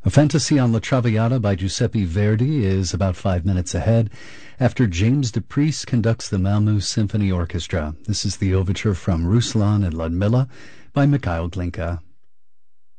A Fantasy on La Traviata by Giuseppe Verdi is about 5 minutes ahead after James Dupriest conducts the Malmö Symphony Orchestra. This is the overture from Ruslan and Ludmilla by Mikhail Glinka.